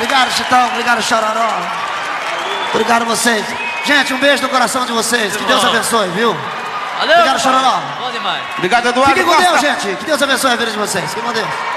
Obrigado, Chitão. Obrigado, Chororó. Obrigado a vocês. Gente, um beijo no coração de vocês. Que Deus abençoe, viu? Valeu, obrigado, Chororó. Bom demais. Obrigado, Eduardo Fiquem com Costa. Deus, gente. Que Deus abençoe a vida de vocês. Fiquem com Deus.